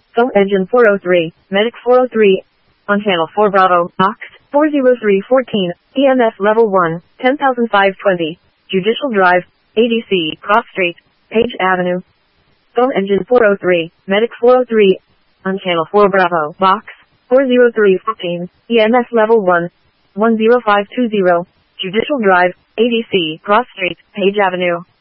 Phone engine 403, medic 403, on channel 4 Bravo, box 40314, EMS level 1, 10,520, Judicial Drive, ADC, Cross Street, Page Avenue. Phone engine 403, medic 403, on channel 4 Bravo, box 40314, EMS level 1, 10520, Judicial Drive, ADC, Cross Street, Page Avenue.